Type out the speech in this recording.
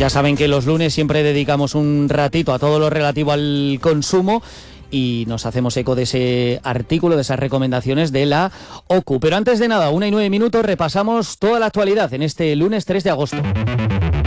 Ya saben que los lunes siempre dedicamos un ratito a todo lo relativo al consumo y nos hacemos eco de ese artículo, de esas recomendaciones de la OCU. Pero antes de nada, 1:09, repasamos toda la actualidad en este lunes 3 de agosto.